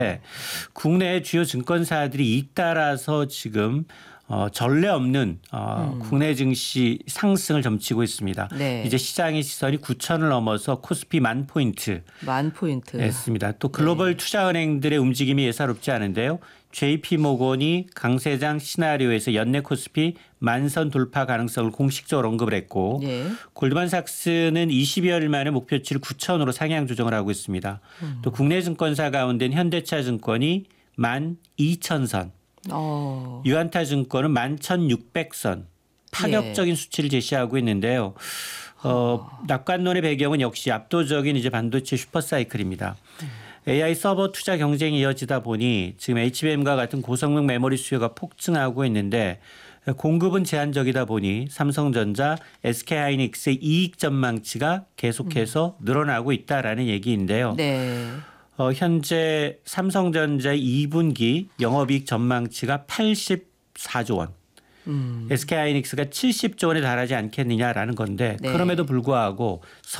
국내 주요 증권사들이 잇따라서 지금 전례 없는 국내 증시 상승을 점치고 있습니다. 네. 이제 시장의 시선이 9천을 넘어서 코스피 10,000포인트. 10,000포인트. 했습니다. 또 글로벌 투자은행들의 움직임이 예사롭지 않은데요. JP모건이 강세장 시나리오에서 연내 코스피 만선 돌파 가능성을 공식적으로 언급을 했고 예. 골드만삭스는 20여일 만에 목표치를 9천으로 상향 조정을 하고 있습니다. 또 국내 증권사 가운데는 현대차증권이 12,000선, 유안타증권은 11,600선 파격적인 수치를 제시하고 있는데요. 낙관론의 배경은 역시 압도적인 이제 반도체 슈퍼사이클입니다. AI 서버 투자 경쟁이 이어지다 보니 지금 HBM과 같은 고성능 메모리 수요가 폭증하고 있는데 공급은 제한적이다 보니 삼성전자, SK하이닉스의 이익 전망치가 계속해서 늘어나고 있다라는 얘기인데요. 네. 현재 삼성전자의 2분기 영업이익 전망치가 84조 원. SK하이닉스가 70조 원에 달하지 않겠느냐라는 건데 네. 그럼에도 불구하고